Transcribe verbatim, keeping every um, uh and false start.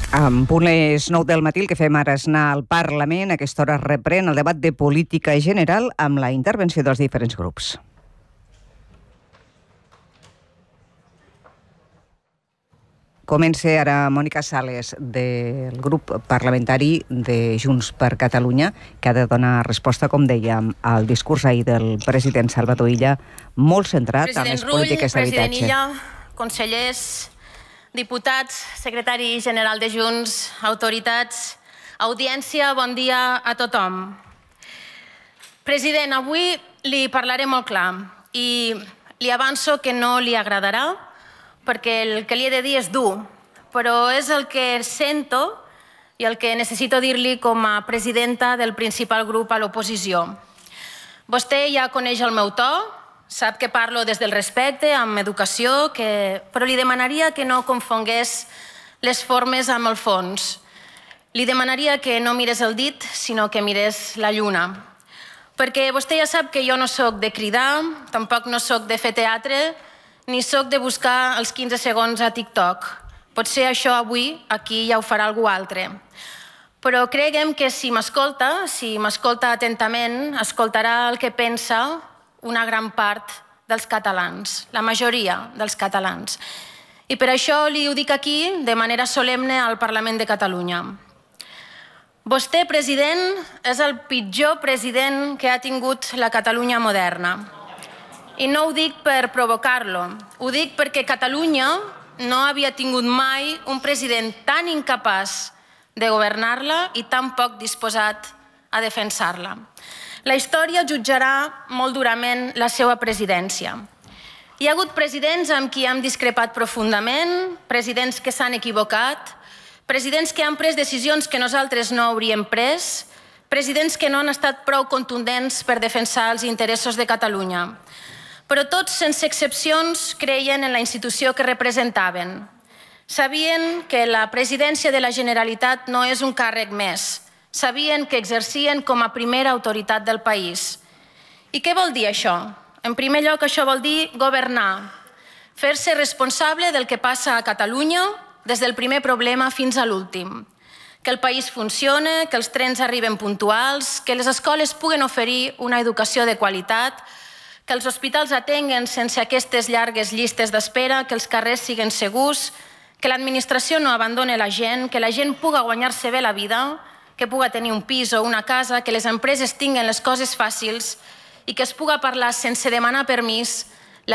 En punt les nou del matí, el que fem ara és anar al Parlament. A aquesta hora reprèn el debat de política general amb la intervenció dels diferents grups. Comença ara Mònica Sales, del grup parlamentari de Junts per Catalunya, que ha de donar resposta, com dèiem, al discurs ahir del president Salvador Illa, molt centrat en les polítiques d'habitatge. President Illa, consellers, diputats, secretari general de Junts, autoritats, audiència, bon dia a tothom. President, avui li parlaré molt clar i li avanço que no li agradarà, perquè el que li he de dir és dur, però és el que sento i el que necessito dir-li com a presidenta del principal grup a l'oposició. Vostè ja coneix el meu to, sap que parlo des del respecte, amb educació, que... però li demanaria que no confongués les formes amb el fons. Li demanaria que no mirés el dit, sinó que mirés la lluna. Perquè vostè ja sap que jo no sóc de cridar, tampoc no sóc de fer teatre, ni sóc de buscar els quinze segons a TikTok. Potser això avui, aquí, ja ho farà algú altre. Però creguem que si m'escolta, si m'escolta atentament, escoltarà el que pensa una gran part dels catalans, la majoria dels catalans. I per això li ho dic aquí, de manera solemne, al Parlament de Catalunya. Vostè, president, és el pitjor president que ha tingut la Catalunya moderna. I no ho dic per provocar-lo, ho dic perquè Catalunya no havia tingut mai un president tan incapaç de governar-la i tan poc disposat a defensar-la. La història jutjarà molt durament la seva presidència. Hi ha hagut presidents amb qui hem discrepat profundament, presidents que s'han equivocat, presidents que han pres decisions que nosaltres no hauríem pres, presidents que no han estat prou contundents per defensar els interessos de Catalunya. Però tots, sense excepcions, creien en la institució que representaven. Sabien que la presidència de la Generalitat no és un càrrec més. Sabien que exercien com a primera autoritat del país. I què vol dir això? En primer lloc, això vol dir governar, fer-se responsable del que passa a Catalunya des del primer problema fins a l'últim. Que el país funcione, que els trens arriben puntuals, que les escoles puguen oferir una educació de qualitat, que els hospitals atenguen sense aquestes llargues llistes d'espera, que els carrers siguin segurs, que l'administració no abandone la gent, que la gent puga guanyar-se bé la vida, que puga tenir un pis o una casa, que les empreses tinguen les coses fàcils i que es puga parlar sense demanar permís